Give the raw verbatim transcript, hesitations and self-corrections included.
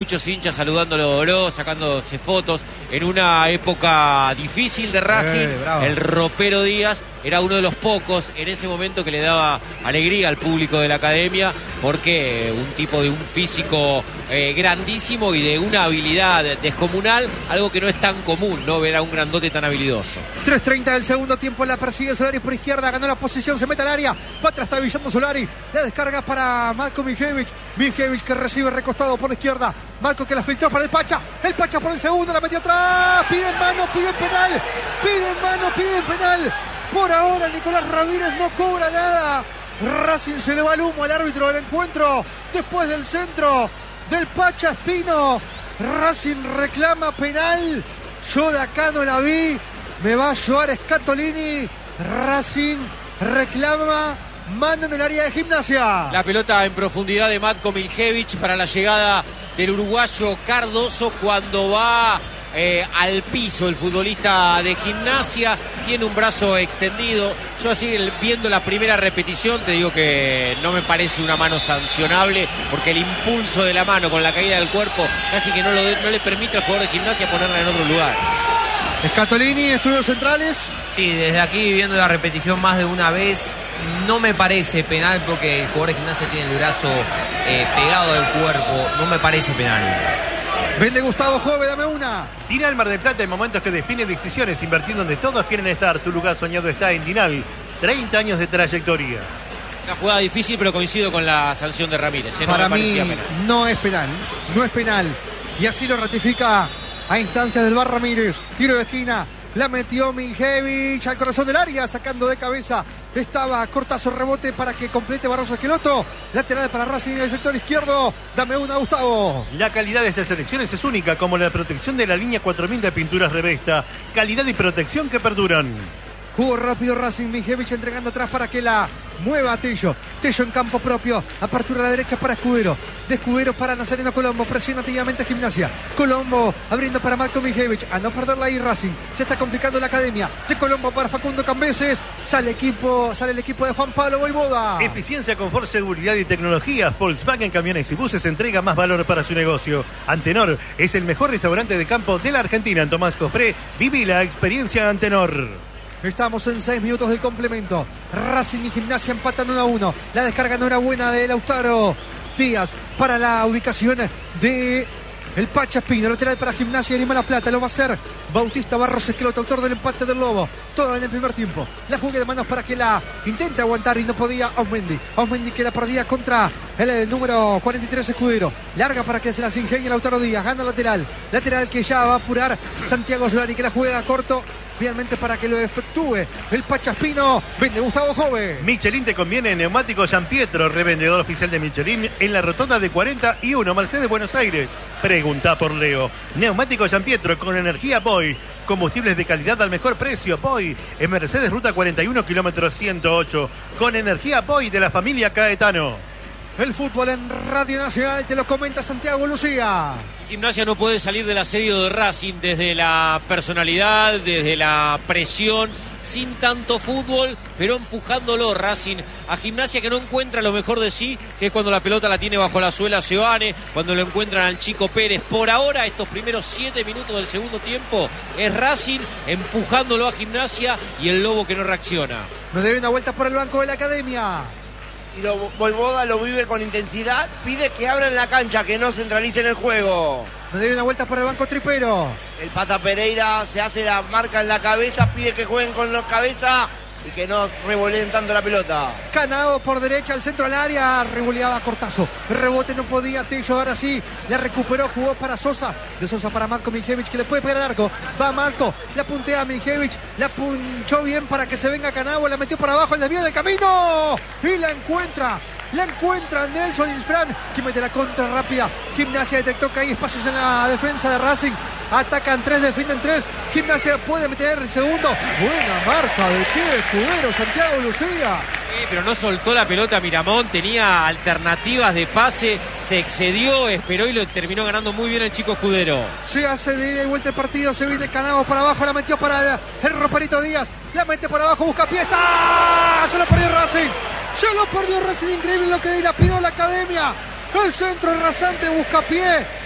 muchos hinchas saludándolo, sacándose fotos. En una época difícil de Racing, eh, el ropero Díaz era uno de los pocos en ese momento que le daba alegría al público de la academia, porque un tipo de un físico eh, grandísimo y de una habilidad descomunal, algo que no es tan común, ¿no? Ver a un grandote tan habilidoso. tres treinta del segundo tiempo, la persigue Solari por izquierda, ganó la posición, se mete al área, va atrás, está brillando Solari, la descarga para Matko Miljevich, Miljevich que recibe recostado por la izquierda, Matko que la filtró para el Pacha, el Pacha por el segundo, la metió atrás, piden mano, piden penal, piden mano, piden penal. Por ahora Nicolás Ramírez no cobra nada. Racing se le va el humo al árbitro del encuentro. Después del centro del Pacha Espino, Racing reclama penal. Yo de acá no la vi. Me va a llevar Scatolini. Racing reclama mano en el área de Gimnasia. La pelota en profundidad de Matko Miljevich para la llegada del uruguayo Cardoso cuando va Eh, al piso el futbolista de Gimnasia, tiene un brazo extendido. Yo así viendo la primera repetición te digo que no me parece una mano sancionable, porque el impulso de la mano con la caída del cuerpo casi que no, lo de, no le permite al jugador de Gimnasia ponerla en otro lugar. Scatolini, estudios centrales. Sí, desde aquí viendo la repetición más de una vez, no me parece penal, porque el jugador de Gimnasia tiene el brazo eh, pegado al cuerpo. No me parece penal. Vende Gustavo Jove, dame una. Dinal Mar del Plata, en momentos que definen decisiones, invertir donde todos quieren estar. Tu lugar soñado está en Dinal. treinta años de trayectoria. Una jugada difícil, pero coincido con la sanción de Ramírez. ¿eh? No Para me mí penal. no es penal, no es penal. Y así lo ratifica a instancias del V A R Ramírez. Tiro de esquina, la metió Miljevich al corazón del área, sacando de cabeza. Estaba cortazo, rebote para que complete Barroso Esqueloto. Lateral para Racing en el sector izquierdo. Dame una, Gustavo. La calidad de estas selecciones es única, como la protección de la línea cuatro mil de pinturas Revesta. Calidad y protección que perduran. Jugó rápido Racing, Miljevich entregando atrás para que la mueva a Tello. Tello en campo propio. Apertura a la derecha para Escudero. De Escudero para Nazareno Colombo. Presiona activamente Gimnasia. Colombo abriendo para Matko Miljevich. A no perderla ahí Racing. Se está complicando la academia. De Colombo para Facundo Cambeses. Sale equipo, sale el equipo de Juan Pablo Voivoda. Eficiencia, confort, seguridad y tecnología. Volkswagen Camiones y Buses entrega más valor para su negocio. Antenor es el mejor restaurante de campo de la Argentina. En Tomás Cospré, viví la experiencia Antenor. Estamos en seis minutos del complemento. Racing y Gimnasia empatan uno a uno. La descarga no era buena de Lautaro Díaz para la ubicación de el Pacha Espino. Lateral para Gimnasia y Lima La Plata. Lo va a hacer Bautista Barros Esqueloto, autor del empate del Lobo. Todo en el primer tiempo. La juega de manos para que la intente aguantar y no podía Aumendi. Aumendi que la perdía contra el, el número cuarenta y tres Escudero. Larga para que se las ingenie Lautaro Díaz. Gana lateral. Lateral que ya va a apurar Santiago Solari, que la juega corto. Finalmente para que lo efectúe el Pacha Espino. Vende Gustavo Jove. Michelin te conviene. Neumático San Pietro, revendedor oficial de Michelin en la rotonda de cuarenta y uno, Mercedes, Buenos Aires. Pregunta por Leo. Neumático San Pietro con energía Boy. Combustibles de calidad al mejor precio. Boy en Mercedes, ruta cuarenta y uno, kilómetro ciento ocho. Con energía Boy de la familia Caetano. El fútbol en Radio Nacional, te lo comenta Santiago Lucía. Gimnasia no puede salir del asedio de Racing desde la personalidad, desde la presión, sin tanto fútbol, pero empujándolo Racing a Gimnasia, que no encuentra lo mejor de sí, que es cuando la pelota la tiene bajo la suela Seoane, cuando lo encuentran al Chico Pérez. Por ahora, estos primeros siete minutos del segundo tiempo, es Racing empujándolo a Gimnasia y el Lobo que no reacciona. Nos debe una vuelta por el banco de la academia. Y lo, Voivoda lo vive con intensidad, pide que abran la cancha, que no centralicen el juego. Nos debe una vuelta por el banco Tripero. El Pata Pereira se hace la marca en la cabeza, pide que jueguen con la cabeza y que no revoleen tanto la pelota. Canao por derecha, al centro del área, revoleaba Cortazo. Rebote no podía, Tello ahora sí, la recuperó, jugó para Sosa. De Sosa para Matko Miljevich, que le puede pegar al arco. Va Matko, la puntea a Miljevich, la punchó bien para que se venga Canao, la metió para abajo, el desvío del camino y la encuentra. La encuentra Nelson Isfran, que mete la contra rápida. Gimnasia detectó que hay espacios en la defensa de Racing. Atacan tres, defienden tres. Gimnasia puede meter el segundo. Buena marca del pie de Escudero, Santiago Lucía. Sí, pero no soltó la pelota Miramón, tenía alternativas de pase, se excedió, esperó y lo terminó ganando muy bien el Chico Escudero. Se hace de ida y vuelta el partido, se viene Canao para abajo, la metió para el, el Roperito Díaz. La mete para abajo, busca pie, ¡está! Se lo perdió Racing. Se lo perdió Racing, increíble lo que dilapidó la academia. El centro rasante, busca pie.